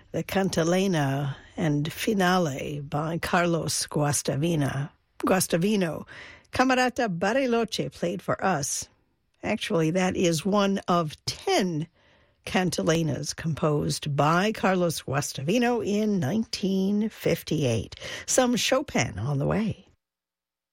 the Cantilena and Finale by Carlos Guastavino. Camerata Bariloche played for us. Actually, that is one of 10 cantilenas composed by Carlos Guastavino in 1958. Some Chopin on the way.